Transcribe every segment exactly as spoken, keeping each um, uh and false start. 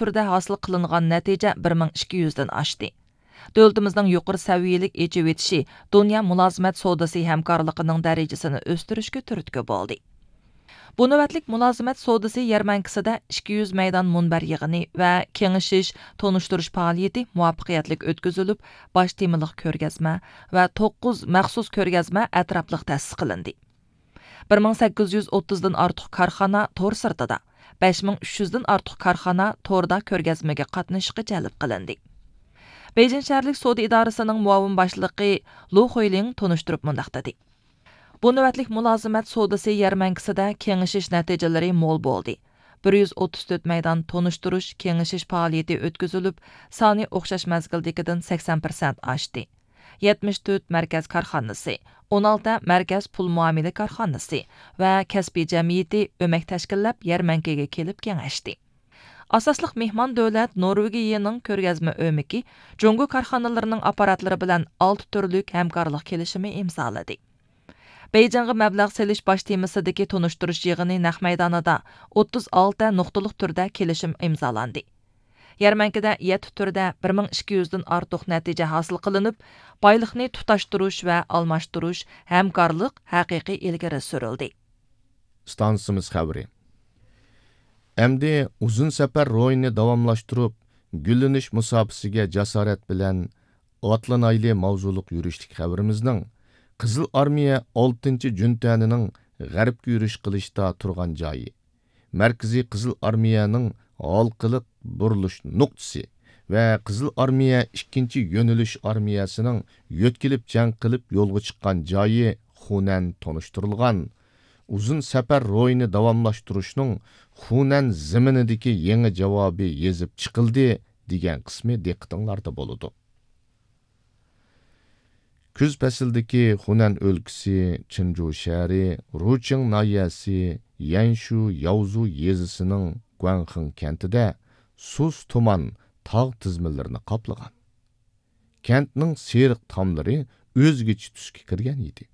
turda hosil qilingan natija bir ming ikki yuz dan oshdi. Dövlətimizin yuqori səviyyəlik echib etişi dünya mülazimət sodası həmkarlığının dərəcəsini östürüşkə türtki boldi. Bu növbətlik mülazimət sodası yarmankasida ikki yuz meydan munbar yığını və kengişiş, tonuşturuş fəaliyyəti muvaffəqiyyətlik ötküzülüb, baş temiliq körgəzmə və to'qqiz məxsus körgəzmə ətraflıq təsis qılındı. bir ming sakkiz yuz o'ttizdan ortiq korxona tor sirtida, besh ming uch yuzdan ortiq korxona torda körgəzməyə qatnashishga jalb qilindi. Beijing şəhərlik soda idarəsinin muavin başlığı Lu Huiling tonuşturup mundaq dedi. Bu növbətlik mülazimət sodası yarmankasida kengişiş natijalari mol boldi. bir yuz o'ttiz to'rt meydan tonuşturuş, kengişiş fəaliyyəti ötküzülüb, sani o'xşaş məzgildikidən sakson prosent oshdi. yetmish to'rt mərkəz karxanası, o'n olti mərkəz pul muamili karxanası və kəsbi cəmiyyəti ömək təşkillab yarmankəyə kelib kengəşdi. Asaslıq mehman dövlət Norvegiyaның körgəzmə ömiki Jungo karxanalarının aparatlары bilan olti türlük həmkarlıq kelişimi imzaladı. Beijing'e məbləğ seliş baş temisidagi tonuşturuş yığını naq meydanida o'ttiz olti nuqtalik turda kelishim imzalandı. Yarmankada yetti turda bir ming ikki yuzdan ortiq natija hosil qilinib, boyliqni tutaştırış və almashtirish hamkorlik haqiqiy ilgari surildi. Stansimiz xəbəri. Əmdi uzun səfər ro'yini davamlaşdırıb, gülleniş musabisiga jasorat bilan otlanayli mavzuliq yurishlik xəbərimizning Qizil Armiya oltinchi juntanining g'arbga yurish qilishda turgan joyi, Markaziy Qizil Armiyaning halqiliq burilish nuqtasi va Qizil Armiya ikkinchi yo'nalish armiyasining yo'tkilib jang qilib yo'lga chiqqan joyi Xunan tonishtirilgan. Uzun safar ro'yini davomlashtirishning Xunan zaminidagi yangi javobi yezib chiqildi degan qismi diqqatinglarda bo'ladi. Kuz fasildagi Xunan o'lkasi, Chinju shahri, Ruching nahiyasi, Yanshu Yavzu yezisining Guanxing kentida sus tuman tog' tizimlarini qoplagan. Kentning seriq tomlari o'zgacha tusga kirgan edi.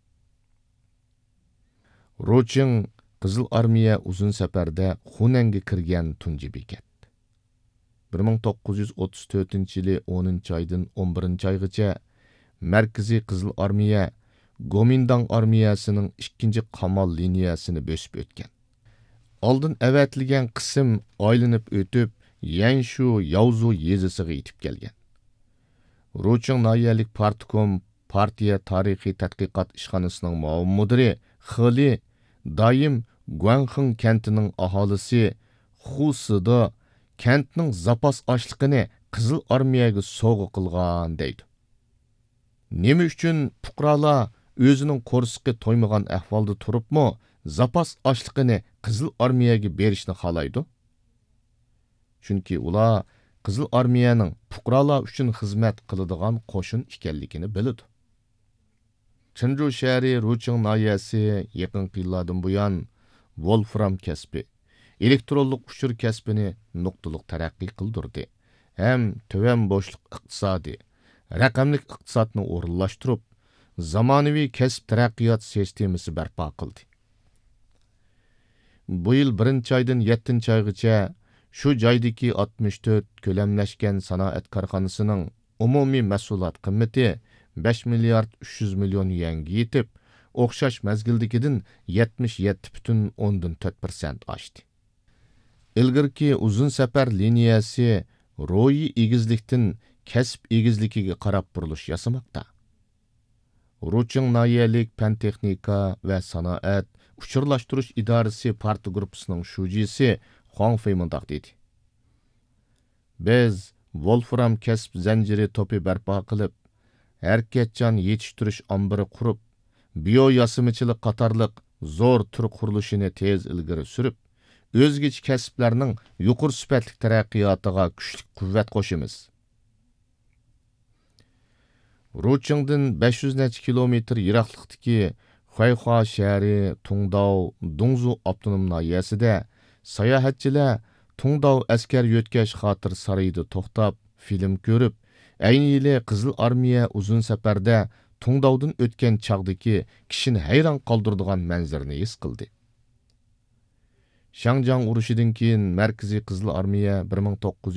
Ruching Qizil Armiya uzun safarda Xunanga kirgan tunji bekat. bir ming to'qqiz yuz o'ttiz to'rtinchi yili o'ninchi oydan o'n birinchi oygacha Markaziy Qizil Armiya Gomindang armiyasining ikkinchi qamal liniyasini bosib o'tgan. Oldin avatilgan qism aylanib o'tib, Yanshu Yavzu yezisiga yetib kelgan. Ruching nahiyalik partkom partiya tarixiy tadqiqot ishxonasining muavin mudiri Xili doim Guanxing kentining aholisi Xusida kentning zapas ochligini Qizil Armiyaga sovg'a qilgan deydi. Nima uchun fuqarolar o'zining qo'rsiqqa to'ymagan ahvolda turibmi, zapas ochligini Qizil Armiyaga berishni xohlaydi? Chunki ular Qizil Armiyaning fuqarolar uchun xizmat qiladigan qo'shin ekanligini biladi. Chinju shahri Ruching nahiyasi yaqin yillardan buyon Wolfram kasbi, elektronlik uchur kasbini nuqtaliq taraqqiy qildirdi. Ham tuvan bo'shliq iqtisodi, raqamlik iqtisodni o'rinlashtirib, zamonaviy kasb taraqqiyot sistemasi barpo qildi. Bu yil birinchi oydan yettinchi oygacha shu joydagi oltmish to'rt ko'lamlashgan sanoat korxonasining umumiy mahsulot qiymati besh milliard uch yuz million yuanga yetib, o'xshash mazgildagidan yetmish yetti butun o'ndan to'rt prosent oshdi. Ilgirki uzun safar liniyasi ro'yi egizlikdan kasb egizligiga qarab burilish yasamoqda. Ruching nahiyalik fan texnika va sanoat uchurlashtirish idorasi parti gruppasining shujisi Huang Fei mundaq dedi. Biz Wolfram kasb zanjiri to'pi barpo qilib, harakatchan yetishtirish ombiri qurib, bio yasimichilik qatorliq zo'r tur qurilishini tez ilgari surib, o'zgacha kasblarning yuqori sifatli taraqqiyotiga kuchli quvvat qo'shamiz. Ruchingdan besh yuz necha kilometr yiroqlikdagi Xuayxua shahri Tungdao Dongzu avtonom nahiyasida sayohatchilar Tungdao askar yo'tkash xotir saroyida to'xtab, film ko'rib, ayni yili Qizil Armiya uzun safarda Tungdaodan o'tgan chog'dagi kishini hayron qoldiradigan manzarani his qildi. Shangjang urushidan keyin Markaziy Qizil Armiya bir ming to'qqiz